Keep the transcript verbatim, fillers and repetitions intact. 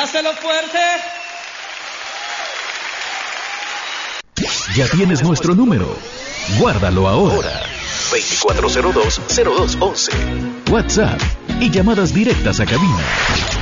¡Dáselo fuerte! Ya tienes nuestro número. Guárdalo ahora. veinticuatro cero dos, cero dos once. WhatsApp y llamadas directas a cabina.